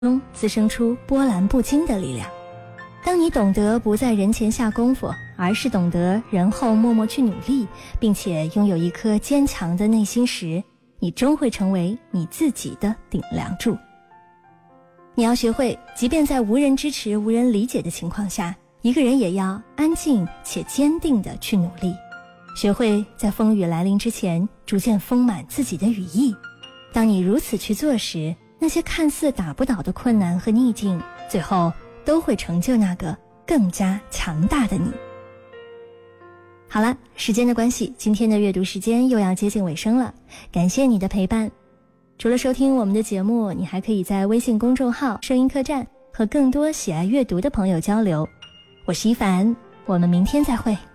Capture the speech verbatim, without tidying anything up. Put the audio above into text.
中滋生出波澜不惊的力量。当你懂得不在人前下功夫，而是懂得人后默默去努力，并且拥有一颗坚强的内心时，你终会成为你自己的顶梁柱。你要学会，即便在无人支持、无人理解的情况下，一个人也要安静且坚定地去努力，学会在风雨来临之前逐渐丰满自己的羽翼。当你如此去做时，那些看似打不倒的困难和逆境，最后都会成就那个更加强大的你。好了，时间的关系，今天的阅读时间又要接近尾声了，感谢你的陪伴。除了收听我们的节目，你还可以在微信公众号声音客栈和更多喜爱阅读的朋友交流。我是一凡，我们明天再会。